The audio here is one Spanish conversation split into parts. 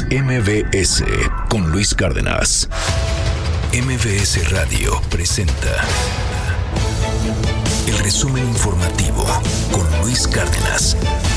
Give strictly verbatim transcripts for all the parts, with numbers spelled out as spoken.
Noticias M V S con Luis Cárdenas. M V S Radio presenta el resumen informativo con Luis Cárdenas.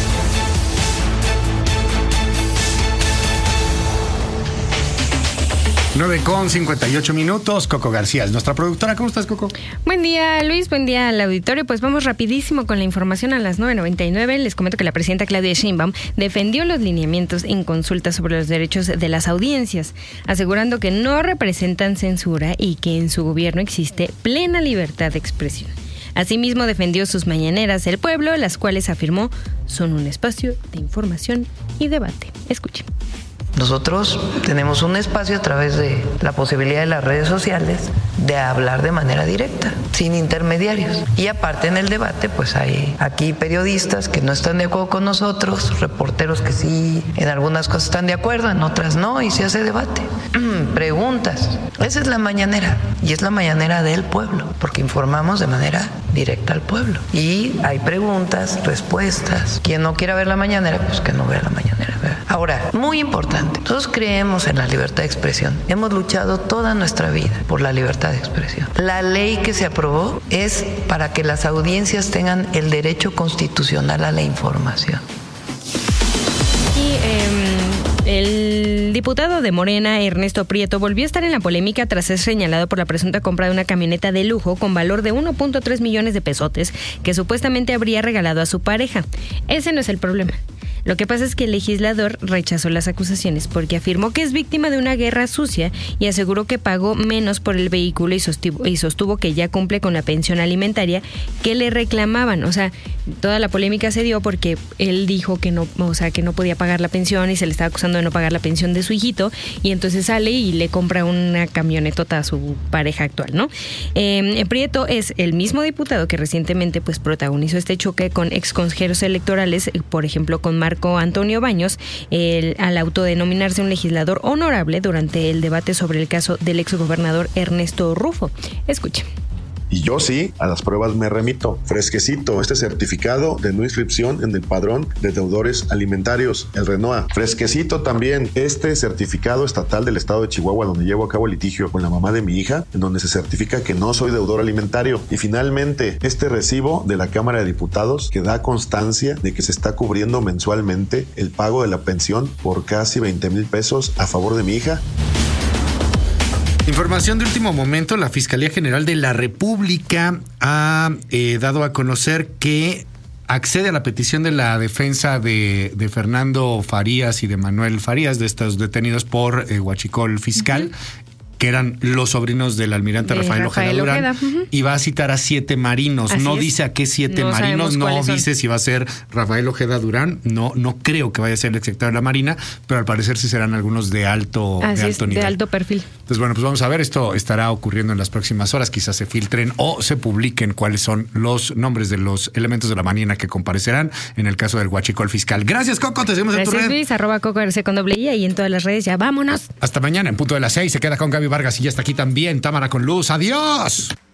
nueve con cincuenta y ocho minutos. Coco García es nuestra productora. ¿Cómo estás, Coco? Buen día, Luis. Buen día al auditorio. Pues vamos rapidísimo con la información a las nueve noventa y nueve. Les comento que la presidenta Claudia Sheinbaum defendió los lineamientos en consulta sobre los derechos de las audiencias, asegurando que no representan censura y que en su gobierno existe plena libertad de expresión. Asimismo, defendió sus mañaneras del pueblo, las cuales afirmó son un espacio de información y debate. Escuchen. Nosotros tenemos un espacio a través de la posibilidad de las redes sociales de hablar de manera directa, sin intermediarios. Y aparte en el debate, pues hay aquí periodistas que no están de acuerdo con nosotros, reporteros que sí en algunas cosas están de acuerdo, en otras no, y se hace debate. Preguntas. Esa es la mañanera, y es la mañanera del pueblo, porque informamos de manera directa al pueblo. Y hay preguntas, respuestas. Quien no quiera ver la mañanera, pues que no vea la mañanera, ¿verdad? Ahora, muy importante. Nosotros creemos en la libertad de expresión. Hemos luchado toda nuestra vida por la libertad de expresión. La ley que se aprobó es para que las audiencias tengan el derecho constitucional a la información. Y eh, el diputado de Morena, Ernesto Prieto, volvió a estar en la polémica tras ser señalado por la presunta compra de una camioneta de lujo con valor de uno punto tres millones de pesotes que supuestamente habría regalado a su pareja. Ese no es el problema. Lo que pasa es que el legislador rechazó las acusaciones porque afirmó que es víctima de una guerra sucia y aseguró que pagó menos por el vehículo y sostuvo, y sostuvo que ya cumple con la pensión alimentaria que le reclamaban. O sea, toda la polémica se dio porque él dijo que no, o sea, que no podía pagar la pensión y se le estaba acusando de no pagar la pensión de su hijito, y entonces sale y le compra una camionetota a su pareja actual, ¿no? Eh, Prieto es el mismo diputado que recientemente pues protagonizó este choque con ex consejeros electorales, por ejemplo con Marco Antonio Baños, el, al autodenominarse un legislador honorable durante el debate sobre el caso del exgobernador Ernesto Rufo. Escuchen. Y yo sí, a las pruebas me remito. Fresquecito, este certificado de no inscripción en el padrón de deudores alimentarios, el RENOA. Fresquecito también este certificado estatal del estado de Chihuahua, donde llevo a cabo el litigio con la mamá de mi hija, en donde se certifica que no soy deudor alimentario. Y finalmente, este recibo de la Cámara de Diputados que da constancia de que se está cubriendo mensualmente el pago de la pensión por casi veinte mil pesos a favor de mi hija. Información de último momento, la Fiscalía General de la República ha eh, dado a conocer que accede a la petición de la defensa de, de Fernando Farías y de Manuel Farías, de estos detenidos por eh, huachicol fiscal, uh-huh. que eran los sobrinos del almirante de Rafael, Rafael Ojeda Durán, uh-huh. y va a citar a siete marinos. Así no es. Dice a qué siete no marinos, no dice son. Si va a ser Rafael Ojeda Durán, no, no creo que vaya a ser el exsecretario de la Marina, pero al parecer sí serán algunos de alto, de alto es, nivel. De alto perfil. Entonces, bueno, pues vamos a ver, esto estará ocurriendo en las próximas horas, quizás se filtren o se publiquen cuáles son los nombres de los elementos de la Marina que comparecerán en el caso del huachicol fiscal. Gracias, Coco, te seguimos Gracias, en tu red. Luis, arroba Coco R C con doble I y en todas las redes, ya vámonos. Hasta mañana, en punto de las seis, se queda con Gaby Vargas y ya está aquí también Támara con Luz. ¡Adiós!